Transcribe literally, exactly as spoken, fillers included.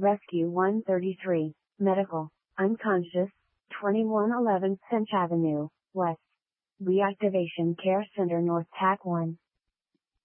Rescue one thirty-three, Medical, unconscious, twenty-one eleven Finch Avenue, West. Reactivation Care Center North T A C one.